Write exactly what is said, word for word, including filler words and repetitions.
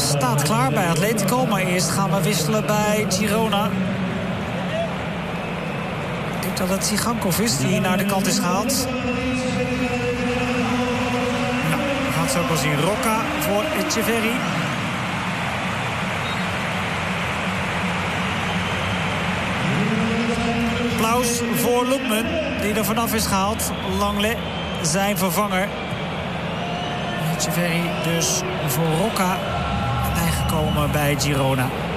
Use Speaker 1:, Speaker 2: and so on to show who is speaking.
Speaker 1: staat klaar bij Atletico. Maar eerst gaan we wisselen bij Girona. Ik denk dat het Zigankov is die naar de kant is gehaald. Nou, we gaan het zo ook wel zien. Rocca voor Etcheverry. Applaus voor Lookman, die er vanaf is gehaald. Langley, zijn vervanger. Etcheverry dus voor Rocca bijgekomen bij Girona.